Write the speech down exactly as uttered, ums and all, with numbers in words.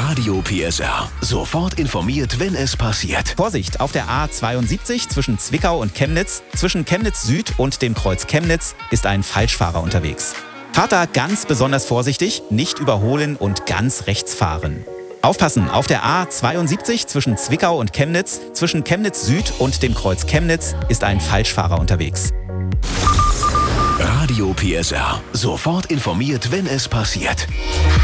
Radio P S R. Sofort informiert, wenn es passiert. Vorsicht, auf der A zweiundsiebzig zwischen Zwickau und Chemnitz, zwischen Chemnitz Süd und dem Kreuz Chemnitz ist ein Falschfahrer unterwegs. Fahrt da ganz besonders vorsichtig, nicht überholen und ganz rechts fahren. Aufpassen, auf der A zweiundsiebzig zwischen Zwickau und Chemnitz, zwischen Chemnitz Süd und dem Kreuz Chemnitz ist ein Falschfahrer unterwegs. Radio P S R. Sofort informiert, wenn es passiert.